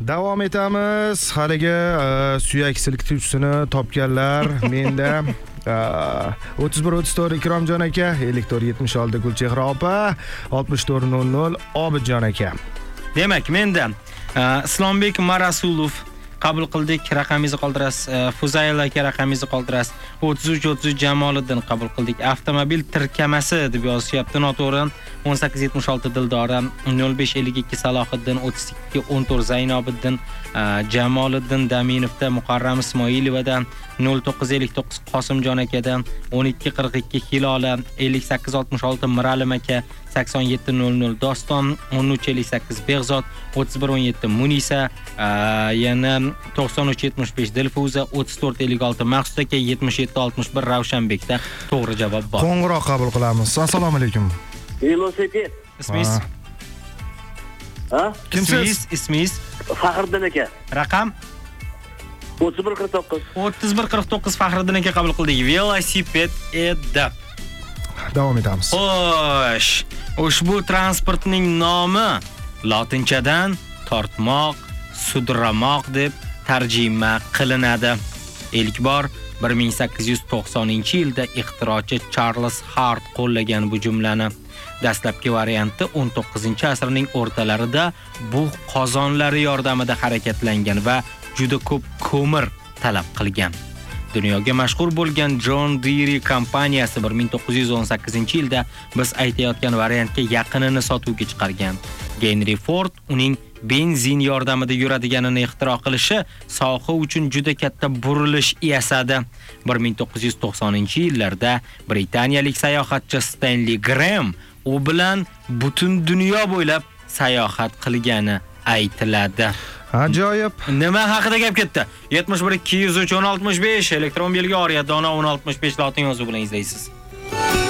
Davom etamiz. Haligi suyak silkituvchisini topganlar menda 31-34 Ikromjon aka, 54-76 Gulchehra opa, 64-00 Obidjon aka. Demak, menda Islombek Marasulov qabul qildik, raqamingizni qoldirasiz. Fuzayl aka raqamingizni qoldirasiz. 33-30 Jamoliddin qabul qildik. Avtomobil tirkamasi deb yozishyapti, noto'g'ri. 1876 Dildora, 0552 Salohiddin, 3214 Zaynobiddin, Jamoliddin Daminovda, Muqarram Ismoilovada, 0959 Qosimjon akada, 1242 Hilola, 5866 Miralim aka, 8700 Doston, 1358 Beg'zod, 3117 Munisa, yana 9375 Dilfuza, 3456 Maqsud aka, 7761 Ravshanbekda to'g'ri javob bor. Qo'ng'iroq qabul qilamiz. Assalomu alaykum. Velosiped. Ismingiz? Kimsiz? Ismingiz? Faxriddin aka. Raqam 3149. 3149 Faxriddin aka qabul qildik. Velosiped edi. Davom etamiz. Xo'sh, ushbu transportning nomi lotinchadan tortmoq, sudramoq deb tarjima qilinadi. Ilk bor 1890-yilda ixtirochi Charles Hart qo'llagan bu jumlani. Dastlabki varianti 19-asrning o'rtalarida bug' qozonlari yordamida harakatlangan va juda ko'p ko'mir talab qilgan. Dunyoga mashhur bo'lgan John Deere kompaniyasi 1918-yilda biz aytayotgan variantga yaqinini sotuvga chiqargan. Henry Ford uning benzin yordamida yuradiganini ixtiro qilishi soha uchun juda katta burilish yasadi. 1990-yillarda britaniyalik sayohatchi Stanley Graham u bilan butun dunyo bo'ylab sayohat qilgani aytiladi. Ajoyib. Nima haqida gap ketdi? 71 203 1065 elektron belgi oriyat dona 1065 lotin yozuvi bilan izlaysiz.